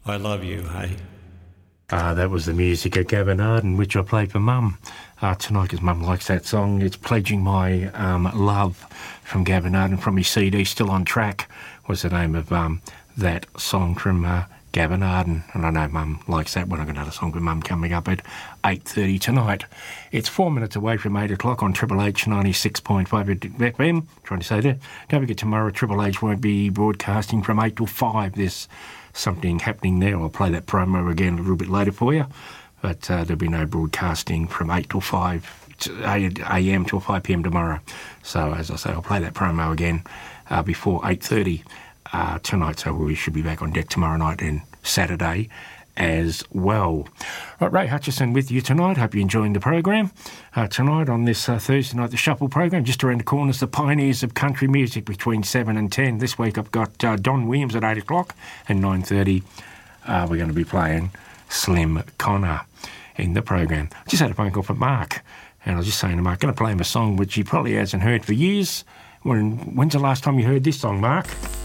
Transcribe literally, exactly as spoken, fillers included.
I love you, hey? Uh, that was the music of Gavin Arden, which I played for Mum uh, tonight, because Mum likes that song. It's Pledging My um, Love from Gavin Arden from his C D, Still on Track, was the name of um, that song from uh, Gavin Arden. And I know Mum likes that one. I've got another song for Mum coming up at eight thirty tonight. It's four minutes away from eight o'clock on Triple H ninety-six point five F M. Trying to say that. Don't forget, tomorrow Triple H won't be broadcasting from eight till five. There's something happening there. I'll play that promo again a little bit later for you. But uh, there'll be no broadcasting from eight till five a m till five p m tomorrow. So, as I say, I'll play that promo again uh, before eight thirty uh, tonight. So we should be back on deck tomorrow night and Saturday as well. Right, Ray Hutchison with you tonight. Hope you're enjoying the program. Uh, tonight on this uh, Thursday night, the Shuffle program, just around the corner is the Pioneers of Country Music between seven and ten. This week I've got uh, Don Williams at eight o'clock, and nine thirty uh, we're going to be playing Slim Connor in the program. Just had a phone call from Mark, and I was just saying to Mark, going to play him a song which he probably hasn't heard for years. When, when's the last time you heard this song, Mark?